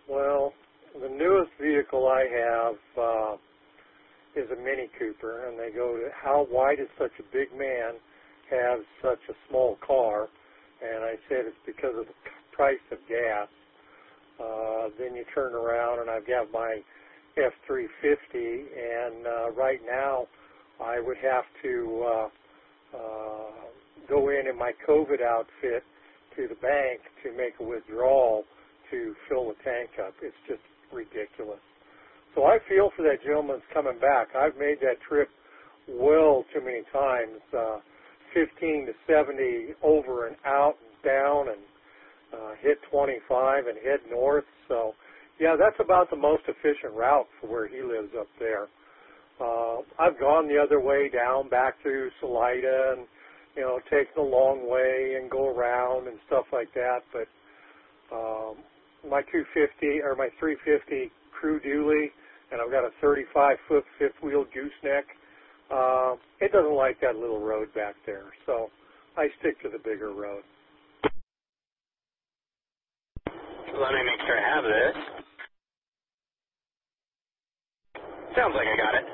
Well, the newest vehicle I have is a Mini Cooper, and they go to why does such a big man have such a small car? And I said it's because of the price of gas. Then you turn around, and I've got my F-350, and right now I would have to go in my COVID outfit to the bank to make a withdrawal to fill the tank up. It's just ridiculous. So I feel for that gentleman that's coming back. I've made that trip well too many times, 15 to 70 over and out and down, and hit 25 and head north. So, yeah, that's about the most efficient route for where he lives up there. I've gone the other way down back through Salida and, take the long way and go around and stuff like that. But my 250 or my 350 crew dually, and I've got a 35-foot fifth-wheel gooseneck. It doesn't like that little road back there, so I stick to the bigger road. Let me make sure I have this. Sounds like I got it.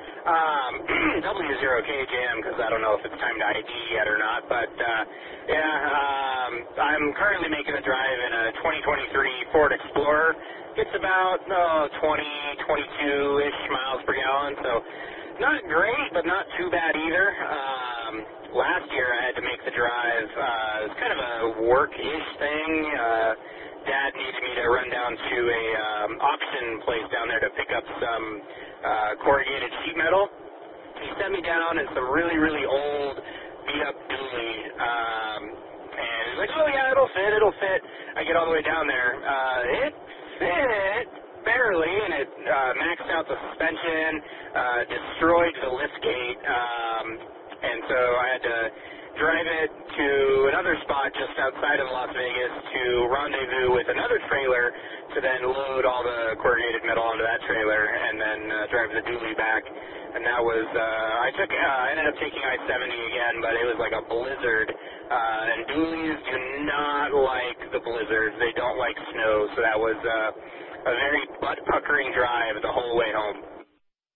W0KJM, because I don't know if it's time to ID yet or not, but I'm currently making a drive in a 2023 Ford Explorer. It's about 22-ish miles per gallon, so not great, but not too bad either. Last year I had to make the drive. It was kind of a work-ish thing. Dad needed me to run down to a auction place down there to pick up some corrugated sheet metal. He sent me down in some really, really old beat-up dually, and he's like, oh yeah, it'll fit. I get all the way down there. It fit barely, and it maxed out the suspension, destroyed the liftgate, and so I had to drive it to another spot just outside of Las Vegas to rendezvous with another trailer to then load all the corrugated metal onto that trailer and then drive the dually back. And that was, I ended up taking I-70 again, but it was like a blizzard. And dualies do not like the blizzards. They don't like snow, so that was a very butt-puckering drive the whole way home.